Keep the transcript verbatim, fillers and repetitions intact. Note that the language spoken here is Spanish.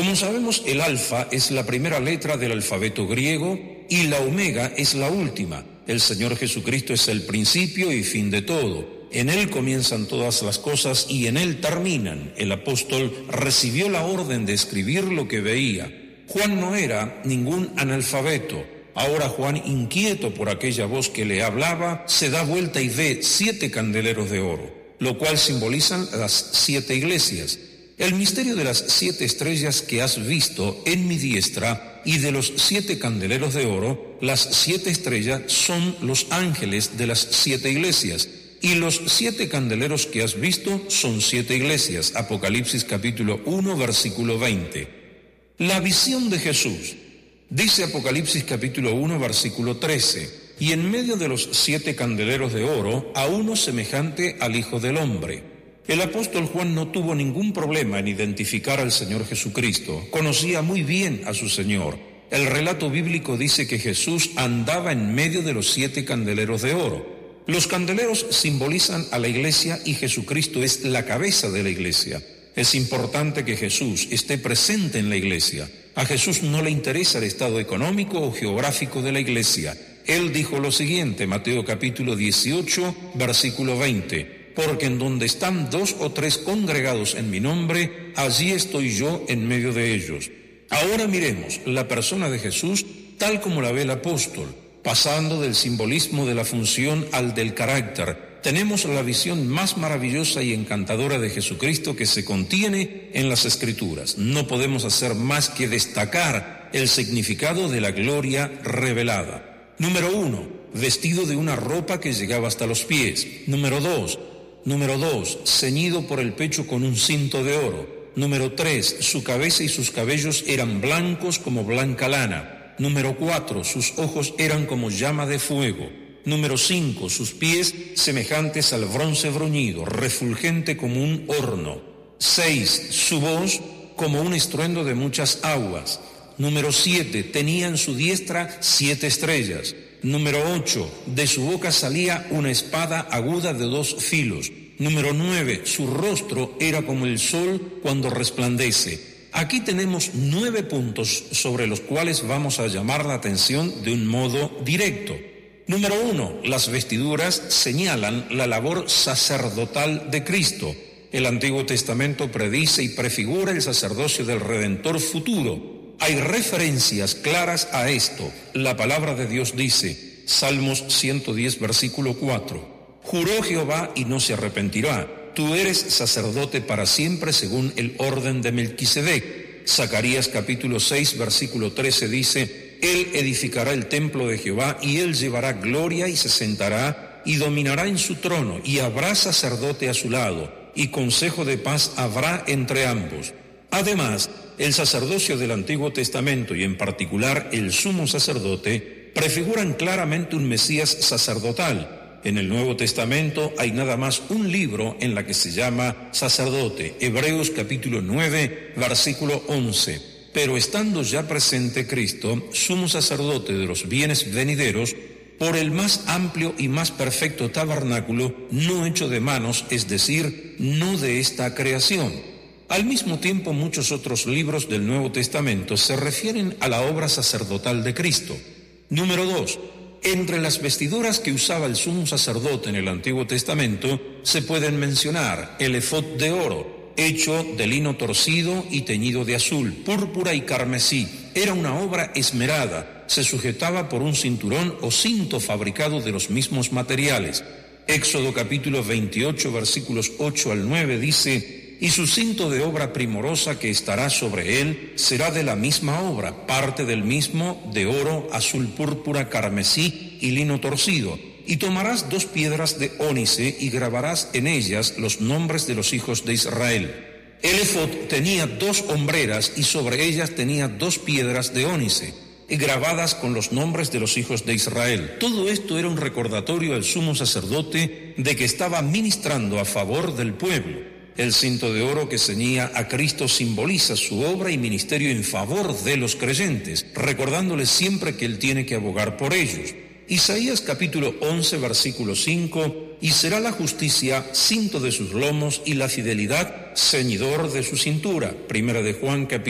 Como sabemos, el alfa es la primera letra del alfabeto griego y la omega es la última. El Señor Jesucristo es el principio y fin de todo. En Él comienzan todas las cosas y en Él terminan. El apóstol recibió la orden de escribir lo que veía. Juan no era ningún analfabeto. Ahora Juan, inquieto por aquella voz que le hablaba, se da vuelta y ve siete candeleros de oro, lo cual simbolizan las siete iglesias. El misterio de las siete estrellas que has visto en mi diestra y de los siete candeleros de oro, las siete estrellas son los ángeles de las siete iglesias. Y los siete candeleros que has visto son siete iglesias. Apocalipsis capítulo uno, versículo veinte. La visión de Jesús. Dice Apocalipsis capítulo uno, versículo trece. Y en medio de los siete candeleros de oro, a uno semejante al Hijo del Hombre. El apóstol Juan no tuvo ningún problema en identificar al Señor Jesucristo. Conocía muy bien a su Señor. El relato bíblico dice que Jesús andaba en medio de los siete candeleros de oro. Los candeleros simbolizan a la iglesia y Jesucristo es la cabeza de la iglesia. Es importante que Jesús esté presente en la iglesia. A Jesús no le interesa el estado económico o geográfico de la iglesia. Él dijo lo siguiente, Mateo capítulo dieciocho, versículo veinte. Porque en donde están dos o tres congregados en mi nombre, allí estoy yo en medio de ellos. Ahora miremos la persona de Jesús tal como la ve el apóstol, pasando del simbolismo de la función al del carácter. Tenemos la visión más maravillosa y encantadora de Jesucristo que se contiene en las Escrituras. No podemos hacer más que destacar el significado de la gloria revelada. Número uno, vestido de una ropa que llegaba hasta los pies. Número dos, Número dos, ceñido por el pecho con un cinto de oro. Número tres, su cabeza y sus cabellos eran blancos como blanca lana. Número cuatro, sus ojos eran como llama de fuego. Número cinco, sus pies semejantes al bronce bruñido, refulgente como un horno. Seis, su voz como un estruendo de muchas aguas. Número siete, tenía en su diestra siete estrellas. Número ocho, de su boca salía una espada aguda de dos filos. Número nueve, su rostro era como el sol cuando resplandece. Aquí tenemos nueve puntos sobre los cuales vamos a llamar la atención de un modo directo. Número uno, las vestiduras señalan la labor sacerdotal de Cristo. El Antiguo Testamento predice y prefigura el sacerdocio del Redentor futuro. Hay referencias claras a esto. La palabra de Dios dice, Salmos ciento diez, versículo cuatro, juró Jehová y no se arrepentirá, tú eres sacerdote para siempre según el orden de Melquisedec. Zacarías capítulo seis, versículo trece dice, él edificará el templo de Jehová y él llevará gloria y se sentará y dominará en su trono y habrá sacerdote a su lado y consejo de paz habrá entre ambos. Además, el sacerdocio del Antiguo Testamento y en particular el sumo sacerdote prefiguran claramente un Mesías sacerdotal. En el Nuevo Testamento hay nada más un libro en la que se llama sacerdote, Hebreos capítulo nueve, versículo once. Pero estando ya presente Cristo, sumo sacerdote de los bienes venideros, por el más amplio y más perfecto tabernáculo, no hecho de manos, es decir, no de esta creación. Al mismo tiempo, muchos otros libros del Nuevo Testamento se refieren a la obra sacerdotal de Cristo. Número dos. Entre las vestiduras que usaba el sumo sacerdote en el Antiguo Testamento se pueden mencionar el efod de oro, hecho de lino torcido y teñido de azul, púrpura y carmesí. Era una obra esmerada, se sujetaba por un cinturón o cinto fabricado de los mismos materiales. Éxodo capítulo veintiocho, versículos ocho al nueve dice, y su cinto de obra primorosa que estará sobre él será de la misma obra, parte del mismo, de oro, azul púrpura, carmesí y lino torcido. Y tomarás dos piedras de ónice y grabarás en ellas los nombres de los hijos de Israel. El efod tenía dos hombreras y sobre ellas tenía dos piedras de ónice, grabadas con los nombres de los hijos de Israel. Todo esto era un recordatorio al sumo sacerdote de que estaba ministrando a favor del pueblo. El cinto de oro que ceñía a Cristo simboliza su obra y ministerio en favor de los creyentes, recordándoles siempre que Él tiene que abogar por ellos. Isaías capítulo once, versículo cinco, y será la justicia cinto de sus lomos y la fidelidad ceñidor de su cintura. Primera de Juan capítulo